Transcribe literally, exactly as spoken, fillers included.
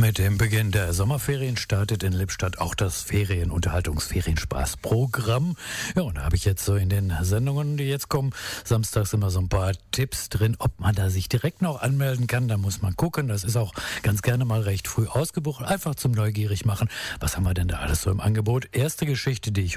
Mit dem Beginn der Sommerferien startet in Lippstadt auch das Ferien-Unterhaltungs-Ferienspaß-Programm. Ja, und da habe ich jetzt so in den Sendungen, die jetzt kommen, samstags immer so ein paar Tipps drin, ob man da sich direkt noch anmelden kann. Da muss man gucken. Das ist auch ganz gerne mal recht früh ausgebucht. Einfach zum neugierig machen. Was haben wir denn da alles so im Angebot? Erste Geschichte, die ich